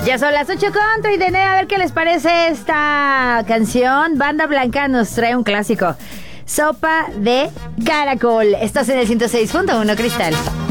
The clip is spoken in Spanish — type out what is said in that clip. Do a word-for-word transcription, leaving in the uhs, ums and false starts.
Ya son las ocho con treinta y nueve. A ver qué les parece esta canción. Banda Blanca nos trae un clásico. Sopa de caracol. Estás en el ciento seis punto uno Cristal.